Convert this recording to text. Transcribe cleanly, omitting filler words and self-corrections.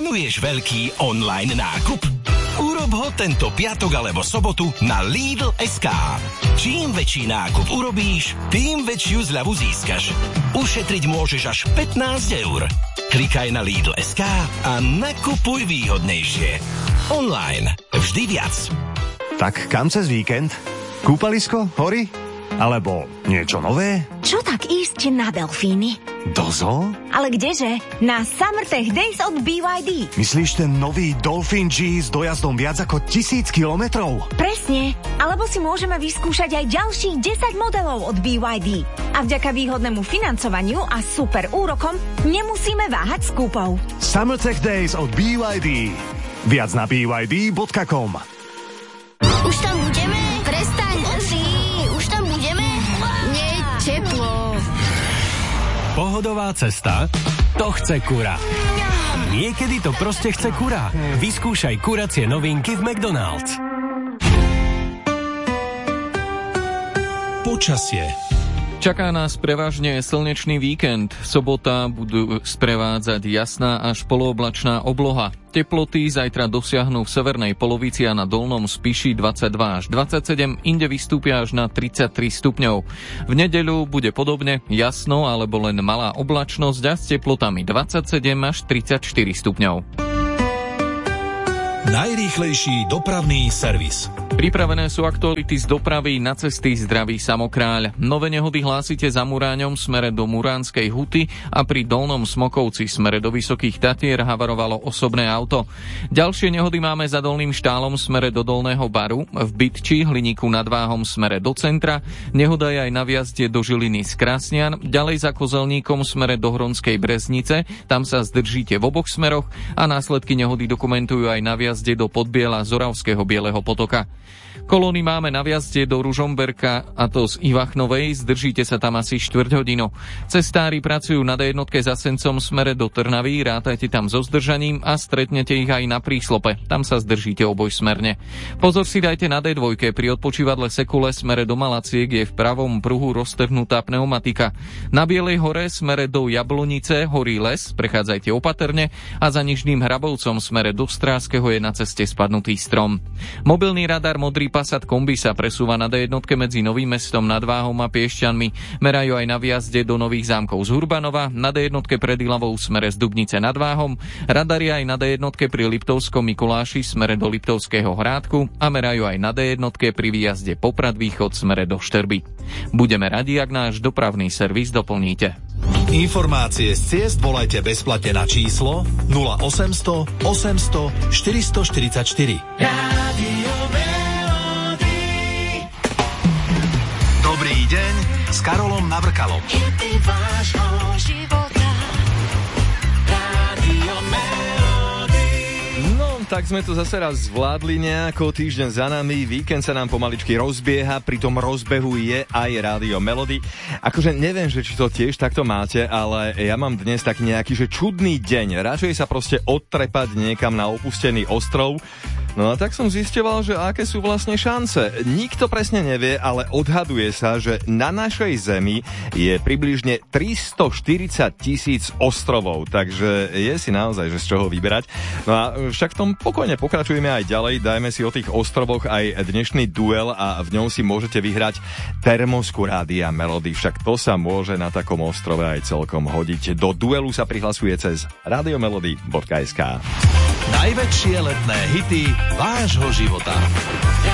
Plánuješ veľký online nákup? Urob ho tento piatok alebo sobotu na Lidl.sk. Čím väčší nákup urobíš, tým väčšiu zľavu získaš. Ušetriť môžeš až 15 €. Klikaj na Lidl.sk a nakupuj výhodnejšie. Online. Vždy viac. Tak kam cez víkend? Kúpalisko? Hory? Alebo niečo nové? Čo tak ísť na delfíny? Do zoo? Ale kdeže? Na Summertech Days od BYD. Myslíš ten nový Dolphin G s dojazdom viac ako 1000 kilometrov? Presne. Alebo si môžeme vyskúšať aj ďalších 10 modelov od BYD. A vďaka výhodnému financovaniu a super úrokom nemusíme váhať s kúpou. Summertech Days od BYD. Viac na byd.com. Už tam budeme? Prestaň, už tam budeme? Nie, teplo. Pohodová cesta? To chce Kura. Niekedy to proste chce Kura. Vyskúšaj kuracie novinky v McDonald's. Počasie. Čaká nás prevažne slnečný víkend. Sobota budú sprevádzať jasná až polooblačná obloha. Teploty zajtra dosiahnu v severnej polovici a na dolnom Spiši 22 až 27, inde vystúpia až na 33 stupňov. V nedeľu bude podobne jasno alebo len malá oblačnosť a s teplotami 27 až 34 stupňov. Najrýchlejší dopravný servis. Pripravené sú aktuality z dopravy na cesty Zdravý Samokráľ. Nové nehody hlásite za Muráňom smere do Muránskej Huty a pri Dolnom Smokovci smere do Vysokých Tatier havarovalo osobné auto. Ďalšie nehody máme za Dolným Štálom smere do Dolného Baru, v Bytči, Hliníku nad Váhom smere do centra, nehoda je aj na vjazde do Žiliny z Krasnian, ďalej za Kozelníkom smere do Hronskej Breznice, tam sa zdržíte v oboch smeroch a následky nehody dokumentujú aj na vjazde do Podbiela z Oravského Bieleho potoka. Kolóny máme na vjazde do Ružomberka, a to z Ivachnovej, zdržíte sa tam asi 4 hodinu. Cestári pracujú na D1 za Sencom smere do Trnavy, rátajte tam so zdržaním a stretnete ich aj na príslope, tam sa zdržíte obojsmerne. Pozor si dajte na D2, pri odpočívadle Sekule smere do Malaciek je v pravom pruhu roztrhnutá pneumatika. Na Bielej hore smere do Jablonice horí les, prechádzajte opatrne a za Nižným Hrabovcom smere do Stráského je na ceste spadnutý strom. Mobilný radar Modrý Passat kombi sa presúva na D1 medzi Novým Mestom nad Váhom a Piešťanmi. Merajú aj na vjazde do Nových Zámkov z Hurbanova, na D1 pred Ilavou smere z Dubnice nad Váhom, radar je aj na D1 pri Liptovskom Mikuláši smere do Liptovského Hrádku a merajú aj na D1 pri výjazde Poprad Východ smere do Šterby. Budeme radi, ak náš dopravný servis doplníte. Informácie z ciest volajte bezplatne na číslo 0800 800 444. Rádio Melody. Dobrý deň s Karolom Navrkalom. Hity vášho života. Rádio Melody. No, tak sme to zase raz zvládli nejako, týždeň za nami, víkend sa nám pomaličky rozbieha, pri tom rozbehu je aj Rádio Melody. Akože neviem, že či to tiež takto máte, ale ja mám dnes taký nejaký, že čudný deň. Radšej sa proste odtrepať niekam na opustený ostrov. No a tak som zisťoval, že aké sú vlastne šance. Nikto presne nevie, ale odhaduje sa, že na našej Zemi je približne 340 000 ostrovov, takže je si naozaj, že z čoho vyberať. No a však v tom pokojne pokračujeme aj ďalej, dajme si o tých ostrovoch aj dnešný duel a v ňom si môžete vyhrať termosku Rádia Melody, však to sa môže na takom ostrove aj celkom hodiť. Do duelu sa prihlasuje cez radiomelody.sk. Najväčšie letné hity vášho života.